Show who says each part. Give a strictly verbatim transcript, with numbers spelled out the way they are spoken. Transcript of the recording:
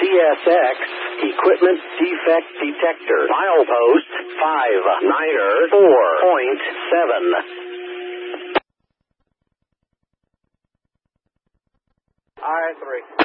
Speaker 1: C S X Equipment Defect Detector. Milepost five niner four point seven.
Speaker 2: I three.